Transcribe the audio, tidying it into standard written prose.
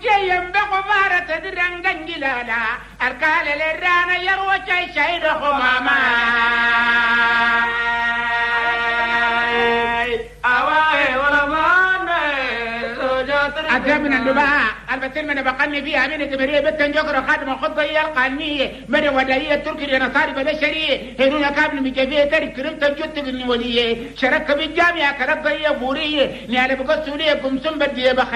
جيم بقبارة درنجن جلالا الكال لرانا يروى شاي رخماما أواي ولا ماني أدمنا النباء البتين من بقني فيها من تبريه بتن جكر خادم خطة يلقانية من ودائية تركي نصاري بلشري هنونا كابن مجفية تاريخ كرمت الجوت النولية شرك بالجامعة كرب ضيّة بورية نيالي بقصولية قمسون بديه